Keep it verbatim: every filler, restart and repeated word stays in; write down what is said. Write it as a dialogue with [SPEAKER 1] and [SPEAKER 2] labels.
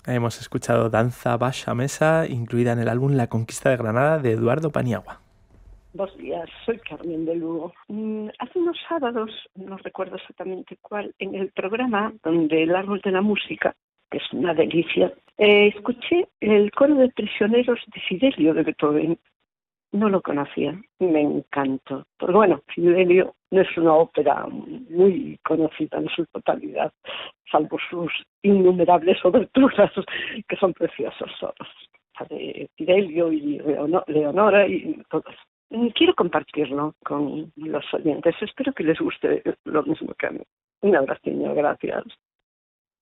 [SPEAKER 1] Hemos escuchado Danza Basha Mesa, incluida en el álbum La Conquista de Granada de Eduardo Paniagua.
[SPEAKER 2] Buenos días, soy Carmen de Lugo. Mm, hace unos sábados, no recuerdo exactamente cuál, en el programa del Árbol de la Música, que es una delicia, eh, escuché el coro de prisioneros de Fidelio de Beethoven. No lo conocía, me encantó. Porque bueno, Fidelio no es una ópera muy conocida en su totalidad, salvo sus innumerables oberturas, que son preciosos todos. La de Fidelio y Leonora y todo eso. Quiero compartirlo con los oyentes. Espero que les guste lo mismo que a mí. Un abrazo, gracias.